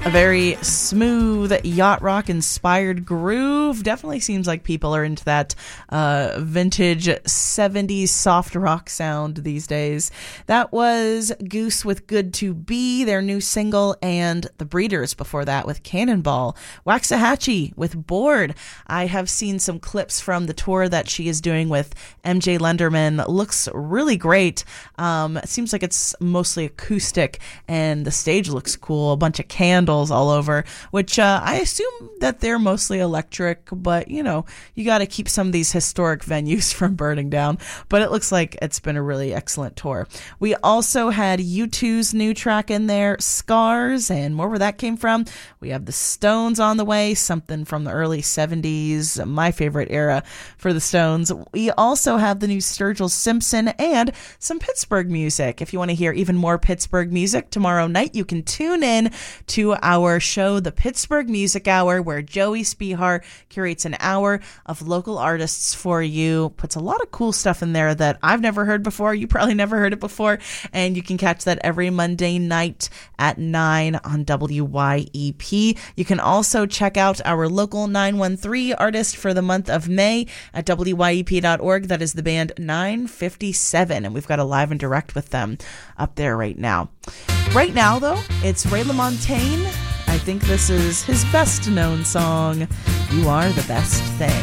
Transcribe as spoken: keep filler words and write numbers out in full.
A very smooth yacht rock inspired groove. Definitely seems like people are into that uh, vintage seventies soft rock sound these days. That was Goose with Good to Be, their new single, and The Breeders before that with Cannonball. Waxahachie with Bored. I have seen some clips from the tour that she is doing with M J Lenderman. Looks really great. Um, it seems like it's mostly acoustic, and the stage looks cool. A bunch of candles all over, which uh, I assume that they're mostly electric, but you know, you got to keep some of these historic venues from burning down. But it looks like it's been a really excellent tour. We also had U two's new track in there, Scars, and more where that came from. We have the Stones on the way, something from the early seventies, my favorite era for the Stones. We also have the new Sturgill Simpson and some Pittsburgh music. If you want to hear even more Pittsburgh music tomorrow night, you can tune in to our show, The Pittsburgh Music Hour, where Joey Spihar curates an hour of local artists for you, puts a lot of cool stuff in there that I've never heard before. You probably never heard it before, and you can catch that every Monday night at nine on W Y E P. You can also check out our local nine one three artist for the month of May at W Y E P dot org. That is the band nine fifty-seven, and we've got a live and direct with them up there right now. Right now, though, it's Ray LaMontagne. I think this is his best known song, You Are the Best Thing.